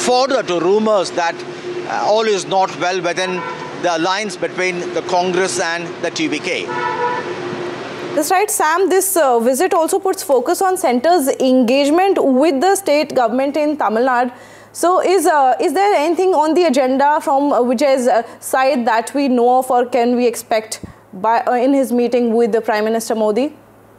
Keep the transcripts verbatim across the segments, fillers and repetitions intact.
fodder to rumors that uh, all is not well within the alliance between the Congress and the T V K. That's right, Sam. This uh, visit also puts focus on centre's engagement with the state government in Tamil Nadu. So, is uh, is there anything on the agenda from uh, Vijay's uh, side that we know of, or can we expect by uh, in his meeting with the Prime Minister Modi?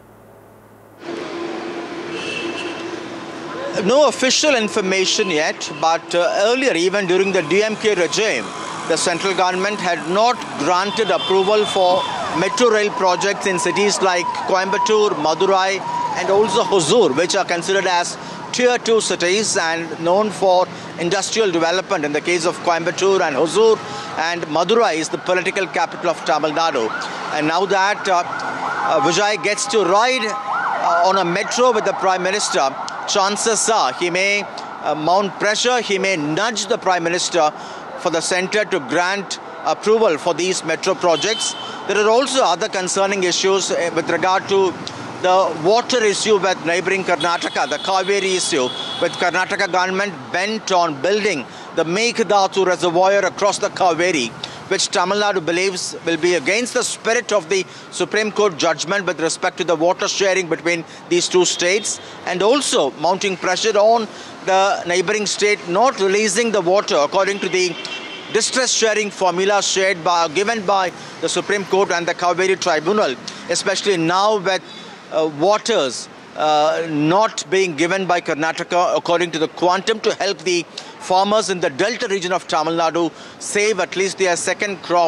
No official information yet, but uh, earlier, even during the D M K regime, the central government had not granted approval for metro rail projects in cities like Coimbatore, Madurai and also Hosur, which are considered as tier two cities and known for industrial development. In the case of Coimbatore and Hosur, and Madurai is the political capital of Tamil Nadu. And now that uh, uh, Vijay gets to ride uh, on a metro with the Prime Minister, chances are he may uh, mount pressure, he may nudge the Prime Minister for the centre to grant approval for these metro projects. There are also other concerning issues uh, with regard to the water issue with neighbouring Karnataka, the Kaveri issue, with Karnataka government bent on building the Meghdatu reservoir across the Kaveri, which Tamil Nadu believes will be against the spirit of the Supreme Court judgment with respect to the water sharing between these two states, and also mounting pressure on the neighbouring state not releasing the water according to the distress sharing formula shared by, given by the Supreme Court and the Kaveri Tribunal, especially now with uh, waters uh, not being given by Karnataka according to the quantum to help the farmers in the Delta region of Tamil Nadu save at least their second crop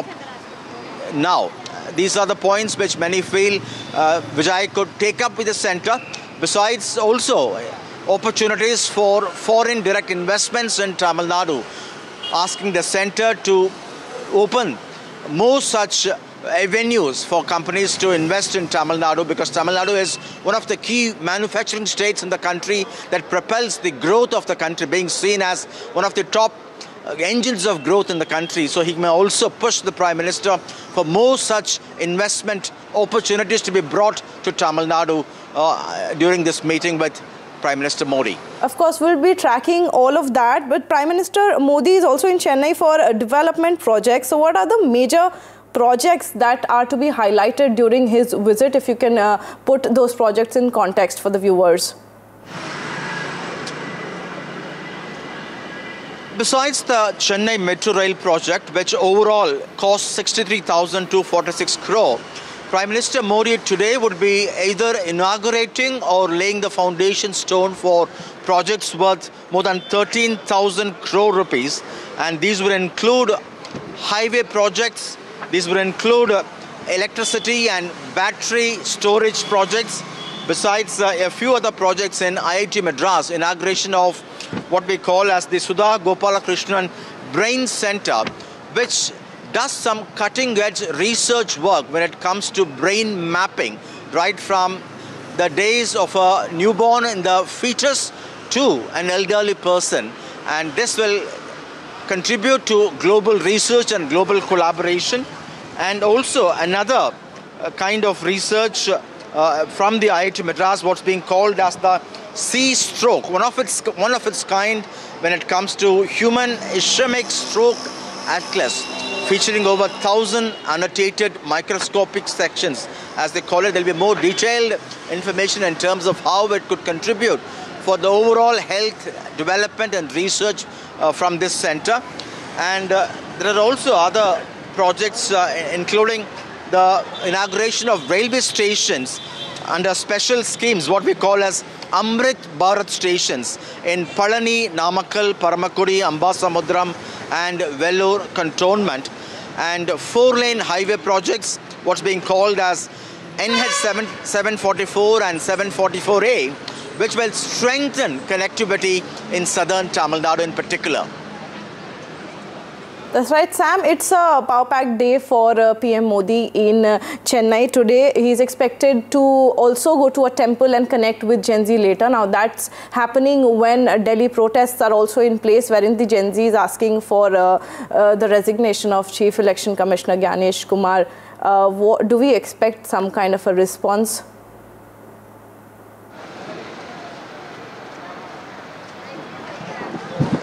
now. These are the points which many feel uh, Vijay could take up with the centre. Besides also opportunities for foreign direct investments in Tamil Nadu, asking the centre to open more such avenues for companies to invest in Tamil Nadu, because Tamil Nadu is one of the key manufacturing states in the country that propels the growth of the country, being seen as one of the top engines of growth in the country. So he may also push the Prime Minister for more such investment opportunities to be brought to Tamil Nadu uh, during this meeting with Prime Minister Modi. Of course, we'll be tracking all of that, but Prime Minister Modi is also in Chennai for uh, development projects. So what are the major projects that are to be highlighted during his visit, if you can uh, put those projects in context for the viewers? Besides the Chennai Metro Rail project, which overall cost sixty-three thousand two hundred forty-six crore, Prime Minister Modi today would be either inaugurating or laying the foundation stone for projects worth more than thirteen thousand crore rupees. And these would include highway projects, these would include uh, electricity and battery storage projects, besides uh, a few other projects in I I T Madras, inauguration of what we call as the Sudha Gopalakrishnan Brain Center, which does some cutting-edge research work when it comes to brain mapping, right from the days of a newborn in the fetus to an elderly person. And this will contribute to global research and global collaboration. And also another uh, kind of research uh, from the I I T Madras, what's being called as the C-stroke, one of its one of its kind when it comes to human ischemic stroke atlas, featuring over one thousand annotated microscopic sections, as they call it. There will be more detailed information in terms of how it could contribute for the overall health development and research uh, from this center. And uh, there are also other projects, uh, including the inauguration of railway stations under special schemes, what we call as Amrit Bharat stations in Palani, Namakkal, Paramakudi, Ambasamudram and Vellore cantonment, and four-lane highway projects, what's being called as N H seven forty-four and seven forty-four A, which will strengthen connectivity in southern Tamil Nadu in particular. That's right, Sam. It's a power-packed day for uh, P M Modi in uh, Chennai today. He's expected to also go to a temple and connect with Gen Z later. Now, that's happening when uh, Delhi protests are also in place, wherein the Gen Z is asking for uh, uh, the resignation of Chief Election Commissioner Gyanesh Kumar. Uh, do we expect some kind of a response?